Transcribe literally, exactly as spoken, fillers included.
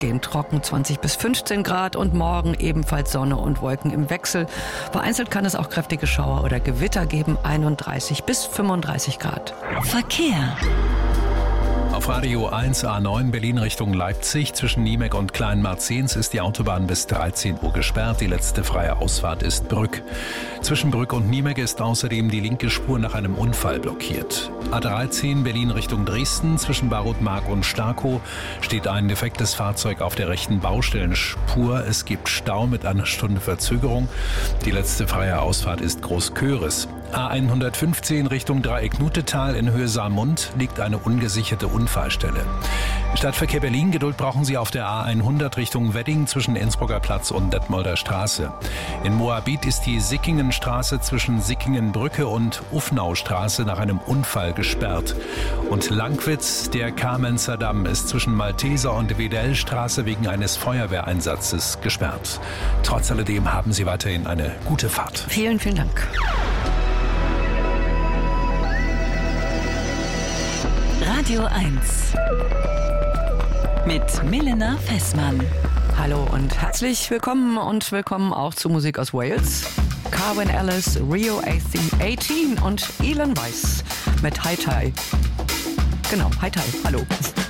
weitgehend trocken, zwanzig bis fünfzehn Grad und morgen ebenfalls Sonne und Wolken im Wechsel. Vereinzelt kann es auch kräftige Schauer oder Gewitter geben, einunddreißig bis fünfunddreißig Grad. Verkehr. Auf Radio eins A neun Berlin Richtung Leipzig zwischen Niemek und Kleinmarzens ist die Autobahn bis dreizehn Uhr gesperrt. Die letzte freie Ausfahrt ist Brück. Zwischen Brück und Niemek ist außerdem die linke Spur nach einem Unfall blockiert. A dreizehn Berlin Richtung Dresden zwischen Barutmark und Starkow steht ein defektes Fahrzeug auf der rechten Baustellenspur. Es gibt Stau mit einer Stunde Verzögerung. Die letzte freie Ausfahrt ist Großköris. A hundertfünfzehn Richtung Dreieck-Nutetal in Höhe Saarmund liegt eine ungesicherte Unfallstelle. Stadtverkehr Berlin, Geduld brauchen Sie auf der A hundert Richtung Wedding zwischen Innsbrucker Platz und Detmolder Straße. In Moabit ist die Sickingenstraße zwischen Sickingenbrücke und Uffnaustraße nach einem Unfall gesperrt. Und Langwitz, der Kamenzer Damm, ist zwischen Malteser und Wedellstraße wegen eines Feuerwehreinsatzes gesperrt. Trotz alledem haben Sie weiterhin eine gute Fahrt. Vielen, vielen Dank. Radio eins mit Milena Fessmann. Hallo und herzlich willkommen und willkommen auch zu Musik aus Wales. Carwyn Ellis, Rio achtzehn und Elon Weiss mit High Tide. Genau, High Tide, hallo.